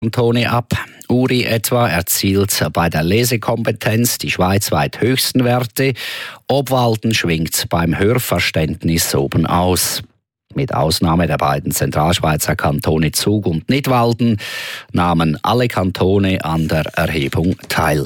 Kantone ab. Uri etwa erzielt bei der Lesekompetenz die schweizweit höchsten Werte. Obwalden schwingt beim Hörverständnis oben aus. Mit Ausnahme der beiden Zentralschweizer Kantone Zug und Nidwalden nahmen alle Kantone an der Erhebung teil.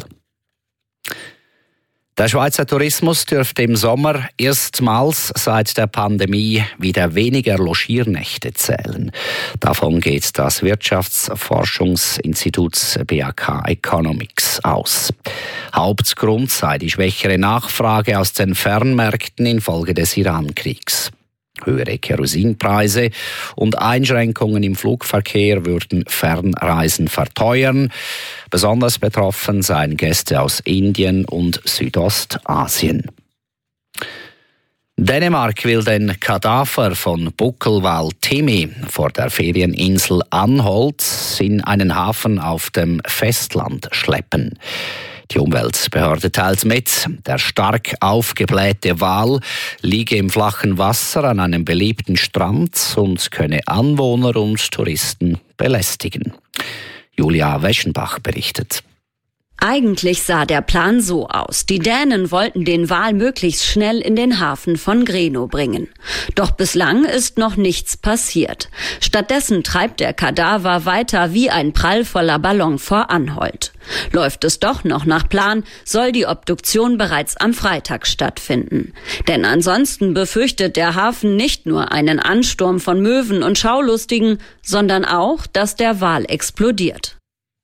Der Schweizer Tourismus dürfte im Sommer erstmals seit der Pandemie wieder weniger Logiernächte zählen. Davon geht das Wirtschaftsforschungsinstitut BAK Economics aus. Hauptgrund sei die schwächere Nachfrage aus den Fernmärkten infolge des Iran-Kriegs. Höhere Kerosinpreise und Einschränkungen im Flugverkehr würden Fernreisen verteuern. Besonders betroffen seien Gäste aus Indien und Südostasien. Dänemark will den Kadaver von Buckelwal Timi vor der Ferieninsel Anholt in einen Hafen auf dem Festland schleppen. Die Umweltbehörde teilt mit, der stark aufgeblähte Wal liege im flachen Wasser an einem beliebten Strand und könne Anwohner und Touristen belästigen. Julia Weschenbach berichtet. Eigentlich sah der Plan so aus. Die Dänen wollten den Wal möglichst schnell in den Hafen von Grenå bringen. Doch bislang ist noch nichts passiert. Stattdessen treibt der Kadaver weiter wie ein prallvoller Ballon vor Anholt. Läuft es doch noch nach Plan, soll die Obduktion bereits am Freitag stattfinden. Denn ansonsten befürchtet der Hafen nicht nur einen Ansturm von Möwen und Schaulustigen, sondern auch, dass der Wal explodiert.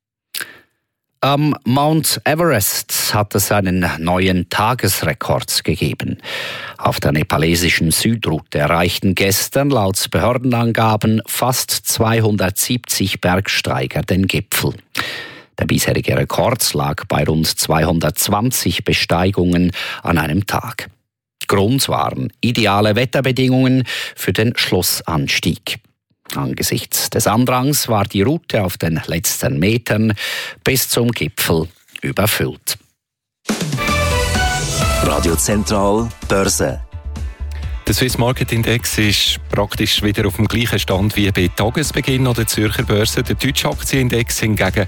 Am Mount Everest hat es einen neuen Tagesrekord gegeben. Auf der nepalesischen Südroute erreichten gestern laut Behördenangaben fast 270 Bergsteiger den Gipfel. Der bisherige Rekord lag bei rund 220 Besteigungen an einem Tag. Grund waren ideale Wetterbedingungen für den Schlussanstieg. Angesichts des Andrangs war die Route auf den letzten Metern bis zum Gipfel überfüllt. Radio Zentral Börse. Der Swiss Market Index ist praktisch wieder auf dem gleichen Stand wie bei Tagesbeginn an der Zürcher Börse. Der deutsche Aktienindex hingegen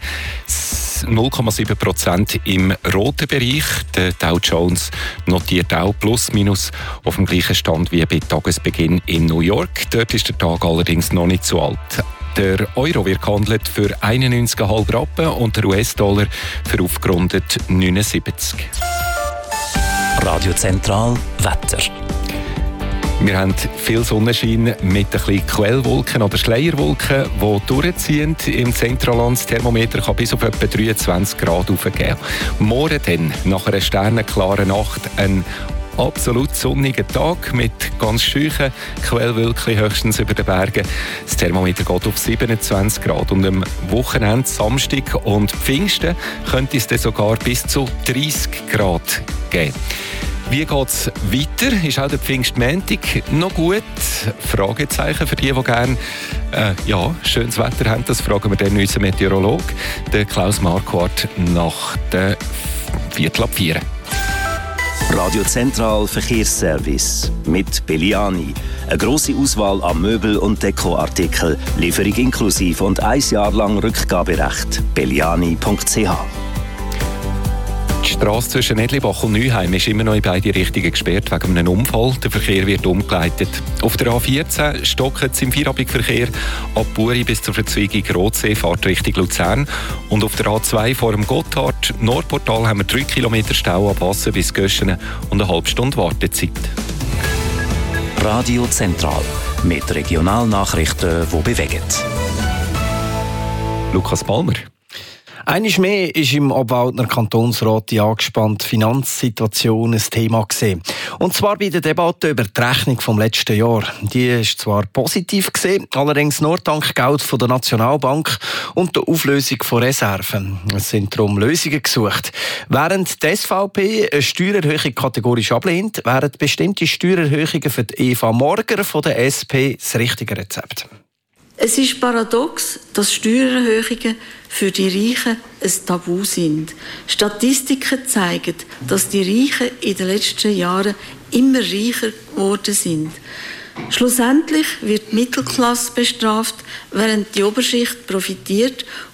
0,7% im roten Bereich. Der Dow Jones notiert auch plus minus auf dem gleichen Stand wie bei Tagesbeginn in New York. Dort ist der Tag allerdings noch nicht so alt. Der Euro wird gehandelt für 91,5 Rappen und der US-Dollar für aufgerundet 79. Radio Zentral Wetter. Wir haben viel Sonnenschein mit ein bisschen Quellwolken oder Schleierwolken, die durchziehen. Im Zentralland das Thermometer kann bis auf etwa 23 Grad hochgehen. Morgen dann, nach einer sternenklaren Nacht, ein absolut sonniger Tag mit ganz scheuchen Quellwölkchen höchstens über den Bergen. Das Thermometer geht auf 27 Grad und am Wochenende, Samstag und Pfingsten könnte es dann sogar bis zu 30 Grad geben. Wie geht es weiter? Ist auch der Pfingstmontag noch gut? Fragezeichen für die gerne schönes Wetter haben. Das fragen wir dann unseren Meteorologen, den Klaus Marquardt, nach der 3:45. Radio Zentral Verkehrsservice mit Belliani. Eine grosse Auswahl an Möbel- und Dekoartikeln, Lieferung inklusive und 1 Jahr lang Rückgaberecht. belliani.ch. Die Strasse zwischen Edlibach und Neuheim ist immer noch in beide Richtungen gesperrt wegen einem Unfall. Der Verkehr wird umgeleitet. Auf der A14 stockt es im Feierabendverkehr ab Buri bis zur Verzweigung Rotsee, Fahrt Richtung Luzern. Und auf der A2 vor dem Gotthard-Nordportal haben wir 3 Kilometer Stau ab Wassen bis Göschenen und eine halbe Stunde Wartezeit. Radio Zentral mit Regionalnachrichten, die bewegen. Lukas Palmer. Einmal mehr ist im Obwaldner Kantonsrat die angespannte Finanzsituation ein Thema gewesen. Und zwar bei der Debatte über die Rechnung vom letzten Jahr. Die ist zwar positiv gewesen, allerdings nur dank Geld von der Nationalbank und der Auflösung von Reserven. Es sind darum Lösungen gesucht. Während die SVP eine Steuererhöhung kategorisch ablehnt, wären bestimmte Steuererhöhungen für die Eva Morger von der SP das richtige Rezept. Es ist paradox, dass Steuererhöhungen für die Reichen ein Tabu sind. Statistiken zeigen, dass die Reichen in den letzten Jahren immer reicher geworden sind. Schlussendlich wird die Mittelklasse bestraft, während die Oberschicht profitiert